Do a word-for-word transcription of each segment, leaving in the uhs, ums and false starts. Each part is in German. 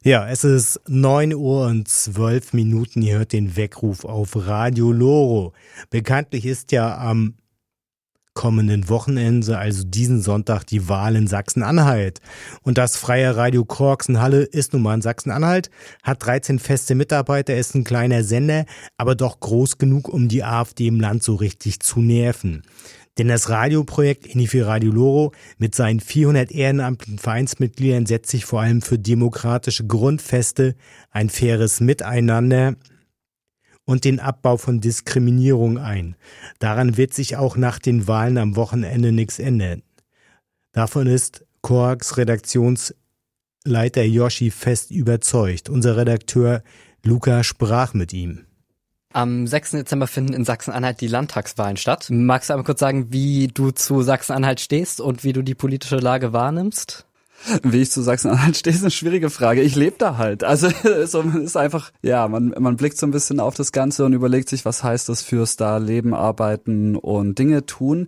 Ja, es ist neun Uhr und zwölf Minuten. Ihr hört den Weckruf auf Radio Loro. Bekanntlich ist ja am kommenden Wochenende, also diesen Sonntag, die Wahl in Sachsen-Anhalt. Und das freie Radio Korksen-Halle ist nun mal in Sachsen-Anhalt, hat dreizehn feste Mitarbeiter, ist ein kleiner Sender, aber doch groß genug, um die AfD im Land so richtig zu nerven. Denn das Radioprojekt Innifi Radio Loro mit seinen vierhundert ehrenamtlichen Vereinsmitgliedern setzt sich vor allem für demokratische Grundfeste, ein faires Miteinander und den Abbau von Diskriminierung ein. Daran wird sich auch nach den Wahlen am Wochenende nichts ändern. Davon ist Korax Redaktionsleiter Yoshi fest überzeugt. Unser Redakteur Luca sprach mit ihm. Am sechsten Dezember finden in Sachsen-Anhalt die Landtagswahlen statt. Magst du einmal kurz sagen, wie du zu Sachsen-Anhalt stehst und wie du die politische Lage wahrnimmst? Wie ich zu Sachsen-Anhalt stehe, ist eine schwierige Frage. Ich lebe da halt. Also es ist einfach, ja, man, man blickt so ein bisschen auf das Ganze und überlegt sich, was heißt das fürs da Leben, Arbeiten und Dinge tun.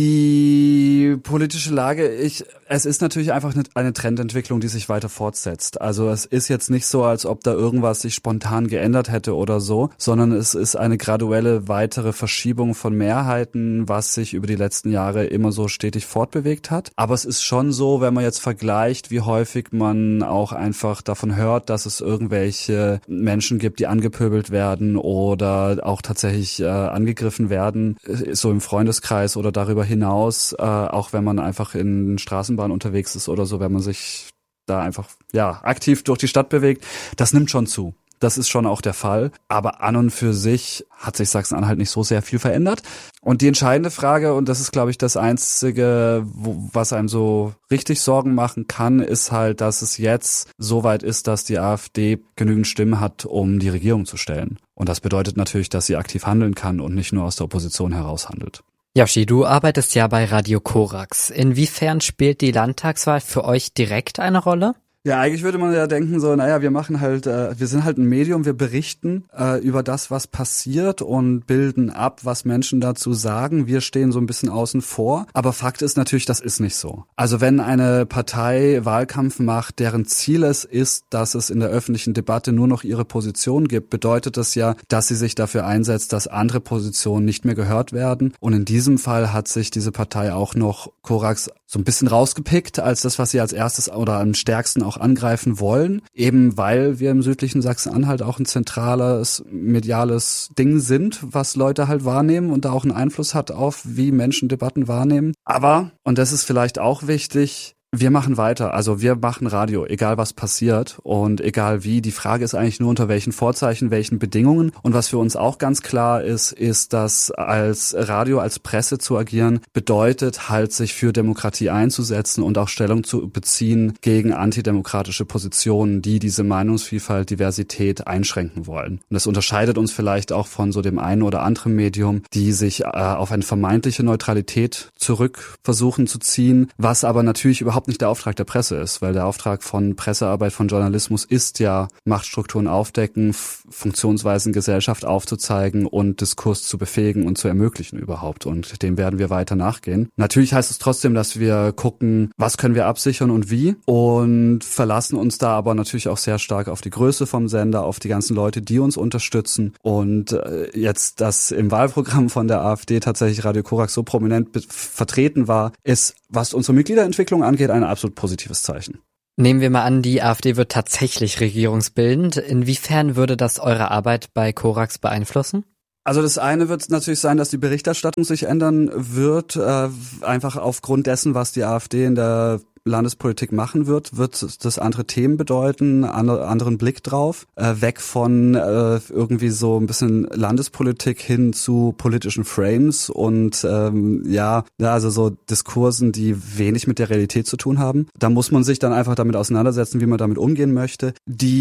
Die politische Lage, ich, es ist natürlich einfach eine, eine Trendentwicklung, die sich weiter fortsetzt. Also es ist jetzt nicht so, als ob da irgendwas sich spontan geändert hätte oder so, sondern es ist eine graduelle weitere Verschiebung von Mehrheiten, was sich über die letzten Jahre immer so stetig fortbewegt hat. Aber es ist schon so, wenn man jetzt vergleicht, wie häufig man auch einfach davon hört, dass es irgendwelche Menschen gibt, die angepöbelt werden oder auch tatsächlich äh, angegriffen werden, so im Freundeskreis oder darüber hinaus, äh, auch wenn man einfach in Straßenbahn unterwegs ist oder so, wenn man sich da einfach ja aktiv durch die Stadt bewegt, das nimmt schon zu. Das ist schon auch der Fall. Aber an und für sich hat sich Sachsen-Anhalt nicht so sehr viel verändert. Und die entscheidende Frage, und das ist, glaube ich, das Einzige, wo, was einem so richtig Sorgen machen kann, ist halt, dass es jetzt so weit ist, dass die AfD genügend Stimmen hat, um die Regierung zu stellen. Und das bedeutet natürlich, dass sie aktiv handeln kann und nicht nur aus der Opposition heraus handelt. Yoshi, du arbeitest ja bei Radio Korax. Inwiefern spielt die Landtagswahl für euch direkt eine Rolle? Ja, eigentlich würde man ja denken so, naja, wir machen halt, äh, wir sind halt ein Medium, wir berichten äh, über das, was passiert und bilden ab, was Menschen dazu sagen. Wir stehen so ein bisschen außen vor. Aber Fakt ist natürlich, das ist nicht so. Also wenn eine Partei Wahlkampf macht, deren Ziel es ist, dass es in der öffentlichen Debatte nur noch ihre Position gibt, bedeutet das ja, dass sie sich dafür einsetzt, dass andere Positionen nicht mehr gehört werden. Und in diesem Fall hat sich diese Partei auch noch Korax so ein bisschen rausgepickt als das, was sie als erstes oder am stärksten auch angreifen wollen, eben weil wir im südlichen Sachsen-Anhalt auch ein zentrales mediales Ding sind, was Leute halt wahrnehmen und da auch einen Einfluss hat auf, wie Menschen Debatten wahrnehmen. Aber, und das ist vielleicht auch wichtig, wir machen weiter, also wir machen Radio, egal was passiert und egal wie. Die Frage ist eigentlich nur, unter welchen Vorzeichen, welchen Bedingungen. Und was für uns auch ganz klar ist, ist, dass als Radio, als Presse zu agieren, bedeutet halt, sich für Demokratie einzusetzen und auch Stellung zu beziehen gegen antidemokratische Positionen, die diese Meinungsvielfalt, Diversität einschränken wollen. Und das unterscheidet uns vielleicht auch von so dem einen oder anderen Medium, die sich äh, auf eine vermeintliche Neutralität zurück versuchen zu ziehen, was aber natürlich überhaupt nicht der Auftrag der Presse ist, weil der Auftrag von Pressearbeit, von Journalismus ist ja, Machtstrukturen aufdecken, F- Funktionsweisen Gesellschaft aufzuzeigen und Diskurs zu befähigen und zu ermöglichen überhaupt. Und dem werden wir weiter nachgehen. Natürlich heißt es trotzdem, dass wir gucken, was können wir absichern und wie, und verlassen uns da aber natürlich auch sehr stark auf die Größe vom Sender, auf die ganzen Leute, die uns unterstützen. Und äh, jetzt, dass im Wahlprogramm von der AfD tatsächlich Radio Korax so prominent be- vertreten war, ist, was unsere Mitgliederentwicklung angeht, ein absolut positives Zeichen. Nehmen wir mal an, die AfD wird tatsächlich regierungsbildend. Inwiefern würde das eure Arbeit bei Korax beeinflussen? Also das eine wird natürlich sein, dass die Berichterstattung sich ändern wird, äh, einfach aufgrund dessen, was die AfD in der Landespolitik machen wird, wird das andere Themen bedeuten, andere, anderen Blick drauf, äh, weg von äh, irgendwie so ein bisschen Landespolitik hin zu politischen Frames und ähm, ja, ja, also so Diskursen, die wenig mit der Realität zu tun haben. Da muss man sich dann einfach damit auseinandersetzen, wie man damit umgehen möchte.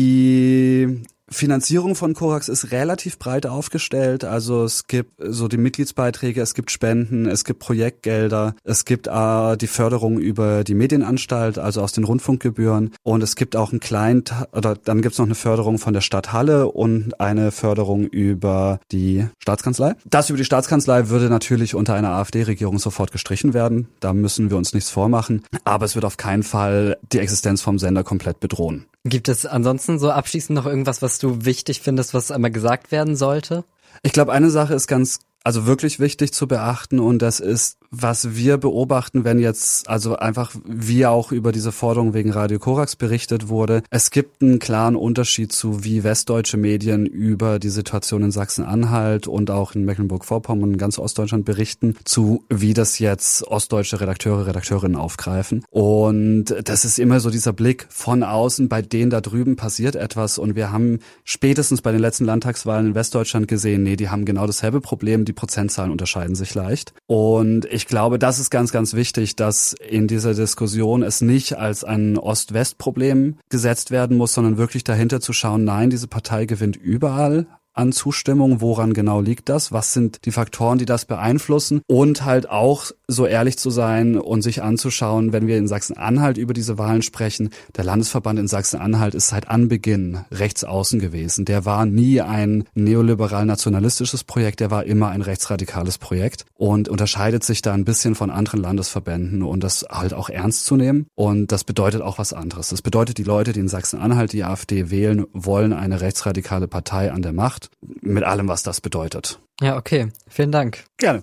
Die Finanzierung von Korax ist relativ breit aufgestellt, also es gibt so die Mitgliedsbeiträge, es gibt Spenden, es gibt Projektgelder, es gibt äh, die Förderung über die Medienanstalt, also aus den Rundfunkgebühren, und es gibt auch einen kleinen, oder dann gibt's noch eine Förderung von der Stadt Halle und eine Förderung über die Staatskanzlei. Das über die Staatskanzlei würde natürlich unter einer AfD-Regierung sofort gestrichen werden, da müssen wir uns nichts vormachen, aber es wird auf keinen Fall die Existenz vom Sender komplett bedrohen. Gibt es ansonsten so abschließend noch irgendwas, was du wichtig findest, was einmal gesagt werden sollte? Ich glaube, eine Sache ist ganz, also wirklich wichtig zu beachten und das ist, was wir beobachten, wenn jetzt, also einfach wie auch über diese Forderung wegen Radio Korax berichtet wurde. Es gibt einen klaren Unterschied zu, wie westdeutsche Medien über die Situation in Sachsen-Anhalt und auch in Mecklenburg-Vorpommern und ganz Ostdeutschland berichten, zu wie das jetzt ostdeutsche Redakteure, Redakteurinnen aufgreifen. Und das ist immer so dieser Blick von außen, bei denen da drüben passiert etwas und wir haben spätestens bei den letzten Landtagswahlen in Westdeutschland gesehen, nee, die haben genau dasselbe Problem, die Prozentzahlen unterscheiden sich leicht. Und ich glaube, das ist ganz, ganz wichtig, dass in dieser Diskussion es nicht als ein Ost-West-Problem gesetzt werden muss, sondern wirklich dahinter zu schauen, nein, diese Partei gewinnt überall an Zustimmung. Woran genau liegt das? Was sind die Faktoren, die das beeinflussen? Und halt auch so ehrlich zu sein und sich anzuschauen, wenn wir in Sachsen-Anhalt über diese Wahlen sprechen. Der Landesverband in Sachsen-Anhalt ist seit Anbeginn rechts außen gewesen. Der war nie ein neoliberal-nationalistisches Projekt, der war immer ein rechtsradikales Projekt und unterscheidet sich da ein bisschen von anderen Landesverbänden und das halt auch ernst zu nehmen. Und das bedeutet auch was anderes. Das bedeutet, die Leute, die in Sachsen-Anhalt die AfD wählen, wollen eine rechtsradikale Partei an der Macht. Mit allem, was das bedeutet. Ja, okay. Vielen Dank. Gerne.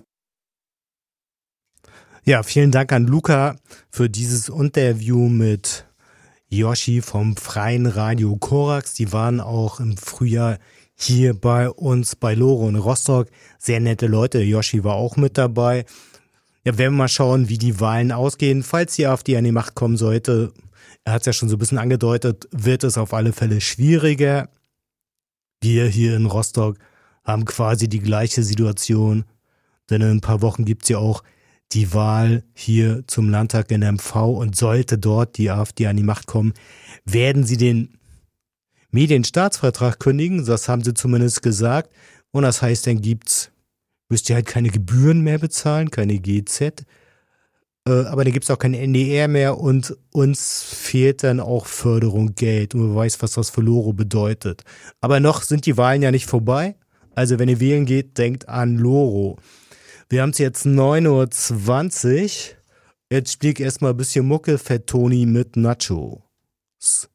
Ja, vielen Dank an Luca für dieses Interview mit Yoshi vom Freien Radio Korax. Die waren auch im Frühjahr hier bei uns bei Lore in Rostock. Sehr nette Leute. Yoshi war auch mit dabei. Ja, werden wir mal schauen, wie die Wahlen ausgehen. Falls die AfD an die Macht kommen sollte, er hat es ja schon so ein bisschen angedeutet, wird es auf alle Fälle schwieriger. Wir hier in Rostock haben quasi die gleiche Situation, denn in ein paar Wochen gibt's ja auch die Wahl hier zum Landtag in M V und sollte dort die AfD an die Macht kommen, werden sie den Medienstaatsvertrag kündigen, das haben sie zumindest gesagt und das heißt, dann gibt's, müsst ihr halt keine Gebühren mehr bezahlen, keine G Z, aber dann gibt's auch kein N D R mehr und uns fehlt dann auch Förderung, Geld und man weiß, was das für Loro bedeutet. Aber noch sind die Wahlen ja nicht vorbei. Also wenn ihr wählen geht, denkt an Loro. Wir haben es jetzt neun Uhr zwanzig. Jetzt spiel ich erstmal ein bisschen Mucke, Fett Toni mit Nachos.